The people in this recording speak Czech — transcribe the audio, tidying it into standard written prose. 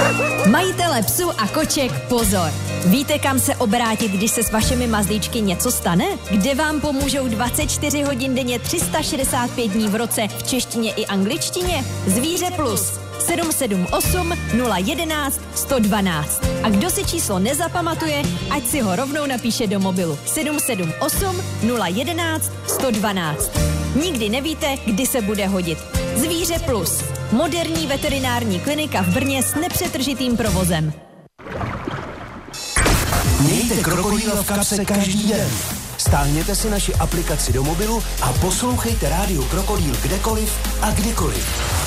Majitele psů a koček, pozor! Víte, kam se obrátit, když se s vašimi mazlíčky něco stane? Kde vám pomůžou 24 hodin denně 365 dní v roce v češtině i angličtině? Zvíře Plus 778 011 112. A kdo si číslo nezapamatuje, ať si ho rovnou napíše do mobilu 778 011 112. Nikdy nevíte, kdy se bude hodit. Zvíře Plus. Moderní veterinární klinika v Brně s nepřetržitým provozem. Mějte Krokodýla v kapse každý den. Stáhněte si naši aplikaci do mobilu a poslouchejte rádio Krokodýl kdekoliv a kdykoliv.